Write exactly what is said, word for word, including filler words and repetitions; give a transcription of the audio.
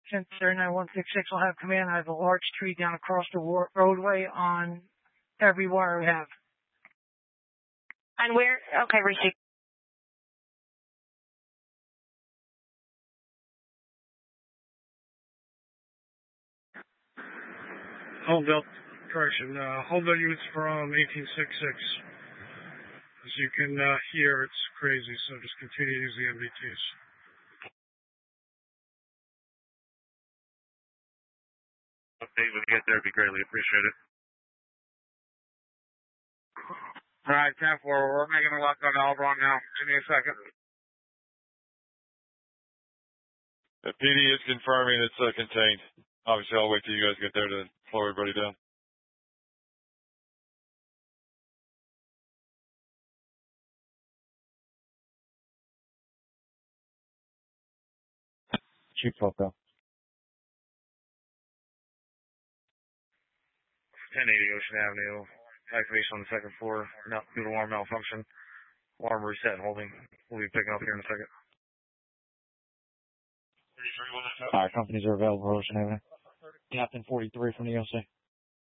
Center nine one six six will have command. I have a large tree down across the war- roadway on every wire we have. On where? Okay, receive. Holmville, correction, uh, Holmville units from eighteen sixty-six. As you can uh, hear, it's crazy, so just continue to use the M D Ts. Update when you get there would be greatly appreciated. Alright, ten four, we're making a left on Elbron now. Give me a second. The P D is confirming it's uh, contained. Obviously, I'll wait till you guys get there to slow everybody down. Chief Foco. ten eighty Ocean Avenue. Activation on the second floor. Now, due to alarm malfunction. Alarm reset and holding. We'll be picking up here in a second. Alright, companies are available for Ocean Avenue. Captain forty-three from the O C.